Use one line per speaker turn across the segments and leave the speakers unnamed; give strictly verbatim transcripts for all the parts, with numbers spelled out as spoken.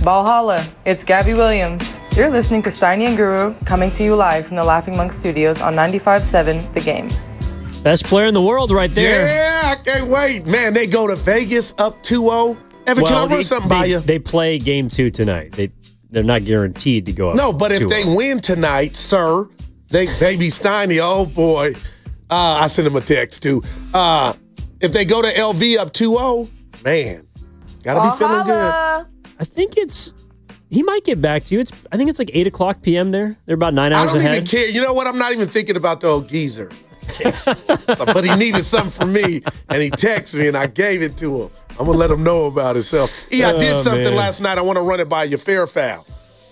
Valhalla, it's Gabby Williams. You're listening to Steiny and Guru, coming to you live from the Laughing Monk Studios on ninety-five point seven The Game.
Best player in the world right there.
Yeah, I can't wait. Man, they go to Vegas up two oh. Evan,
well,
can I run
they,
something
they,
by you?
They play game two tonight. They, they're not guaranteed to go up.
No, but if they win tonight, sir, they baby Steiny, oh boy. Uh, I sent him a text too. Uh, if they go to L V up two oh, man, gotta be feeling good.
I think it's, he might get back to you. It's, I think it's like eight o'clock p m there. They're about nine hours
I don't
ahead.
even care. You know what? I'm not even thinking about the old geezer. So, but he needed something from me, and he texted me, and I gave it to him. I'm going to let him know about himself. E, I did
Oh,
something
man.
last night. I want to run it by you. Fair or foul?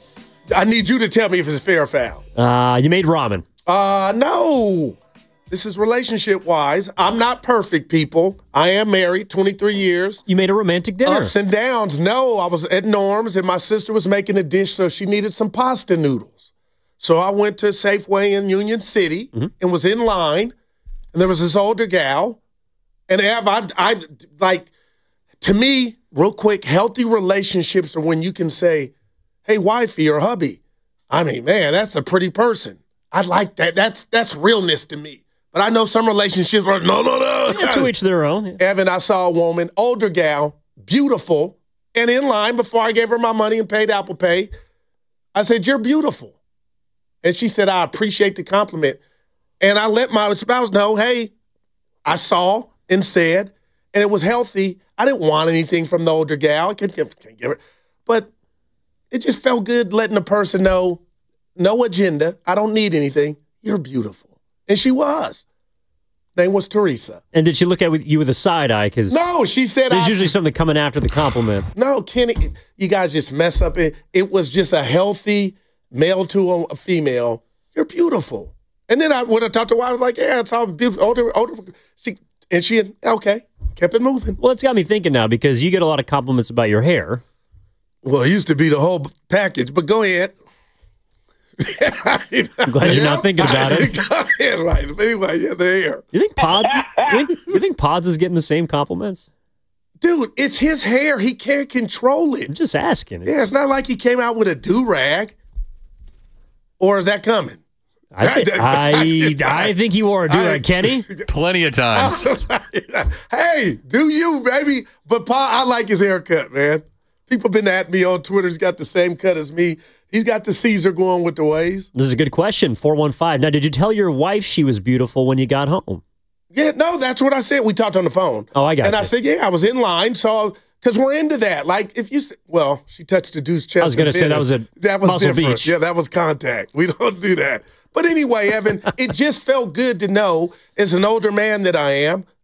I need you to tell me if it's fair or foul.
Uh, you made ramen.
Uh, no. This is relationship-wise. I'm not perfect, people. I am married, twenty-three years.
You made a romantic dinner.
Ups and downs. No, I was at Norm's, and my sister was making a dish, so she needed some pasta noodles. So I went to Safeway in Union City mm-hmm. and was in line, and there was this older gal. And I've, I've, I've, like, to me, real quick, healthy relationships are when you can say, hey, wifey or hubby. I mean, man, that's a pretty person. I like that. That's that's realness to me. But I know some relationships are, no, no, no.
Yeah, to each their own. Yeah.
Evan, I saw a woman, older gal, beautiful, and in line before I gave her my money and paid Apple Pay. I said, you're beautiful. And she said, I appreciate the compliment. And I let my spouse know, hey, I saw and said, and it was healthy. I didn't want anything from the older gal. I can't, can't give her. But it just felt good letting the person know, no agenda. I don't need anything. You're beautiful. And she was. Name was Teresa.
And did she look at you with a side eye? Because
no, she said
there's
I,
usually something coming after the compliment.
No, Kenny, you guys just mess up. It, it was just a healthy male to a female. You're beautiful. And then I when I talked to her, I was like, yeah, it's all beautiful. Older, older. She, and she had, okay, kept it moving.
Well, it's got me thinking now because you get a lot of compliments about your hair.
Well, it used to be the whole package, but go ahead.
I'm glad you're not thinking about it.
Go ahead, right. But anyway, yeah, the hair.
You think Pods? you, think, you think Pods is getting the same compliments?
Dude, it's his hair. He can't control it.
I'm just asking. It's,
yeah, it's not like he came out with a do-rag. Or is that coming?
I, th- I, I think he wore a do-rag, Kenny.
Plenty of times.
Hey, do you, baby? But Pa, I like his haircut, man. People been at me on Twitter. He's got the same cut as me. He's got the Caesar going with the waves.
This is a good question. four one five. Now, did you tell your wife she was beautiful when you got home?
Yeah, no, that's what I said. We talked on the phone.
Oh, I got
And
you.
I said, yeah, I was in line. So, because we're into that. Like, if you, well, she touched the dude's chest.
I was going to say that was a
that was
Muscle
different.
Beach.
Yeah, that was contact. We don't do that. But anyway, Evan, it just felt good to know, as an older man that I am,